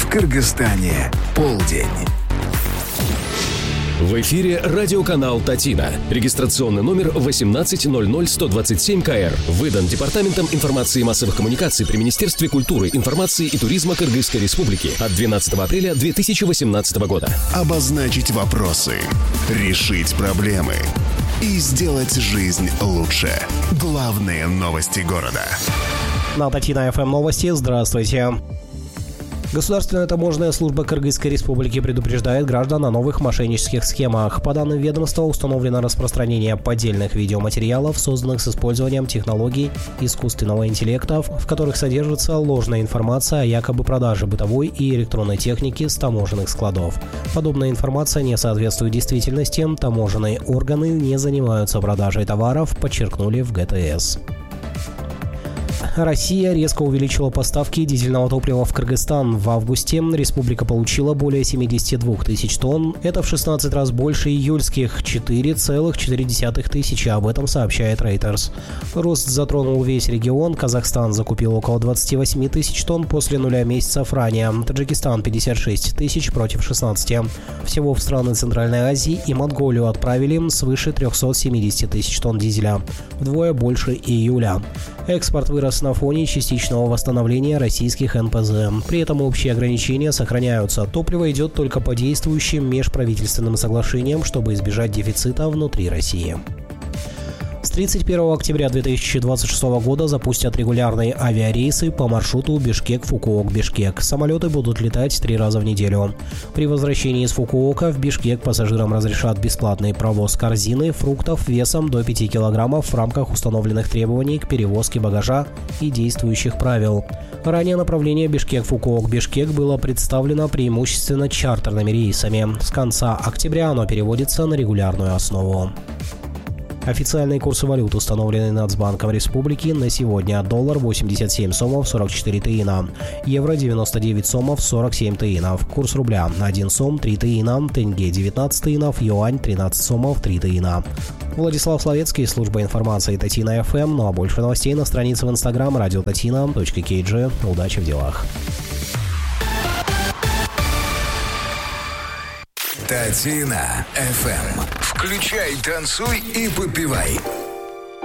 В Кыргызстане полдень. В эфире радиоканал «Татина». Регистрационный номер 1800127КР. Выдан Департаментом информации и массовых коммуникаций при Министерстве культуры, информации и туризма Кыргызской Республики от 12 апреля 2018 года. Обозначить вопросы, решить проблемы и сделать жизнь лучше. Главные новости города. На Татина ФМ новости. Здравствуйте. Государственная таможенная служба Кыргызской Республики предупреждает граждан о новых мошеннических схемах. По данным ведомства, установлено распространение поддельных видеоматериалов, созданных с использованием технологий искусственного интеллекта, в которых содержится ложная информация о якобы продаже бытовой и электронной техники с таможенных складов. Подобная информация не соответствует действительности. Таможенные органы не занимаются продажей товаров, подчеркнули в ГТС. Россия резко увеличила поставки дизельного топлива в Кыргызстан. В августе республика получила более 72 тысяч тонн. Это в 16 раз больше июльских 4,4 тысячи. Об этом сообщает Reuters. Рост затронул весь регион. Казахстан закупил около 28 тысяч тонн после нуля месяцев ранее. Таджикистан 56 тысяч против 16. Всего в страны Центральной Азии и Монголию отправили свыше 370 тысяч тонн дизеля. Вдвое больше июля. Экспорт вырос на фоне частичного восстановления российских НПЗ. При этом общие ограничения сохраняются. Топливо идет только по действующим межправительственным соглашениям, чтобы избежать дефицита внутри России. С 31 октября 2026 года запустят регулярные авиарейсы по маршруту Бишкек-Фукуок-Бишкек. Самолеты будут летать 3 раза в неделю. При возвращении из Фукуока в Бишкек пассажирам разрешат бесплатный провоз корзины фруктов весом до 5 килограммов в рамках установленных требований к перевозке багажа и действующих правил. Ранее направление Бишкек-Фукуок-Бишкек было представлено преимущественно чартерными рейсами. С конца октября оно переводится на регулярную основу. Официальные курсы валют, установленные Нацбанком Республики, на сегодня: доллар 87 сомов 44 тыина, евро 99 сомов 47 тыинов, курс рубля 1 сом 3 тыина, тенге 19 тыинов, юань 13 сомов 3 тыина. Владислав Славецкий, служба информации Татина ФМ. Ну а больше новостей на странице в Instagram radiotatina.kg. Удачи в делах. Татина ФМ. Включай, танцуй и попивай.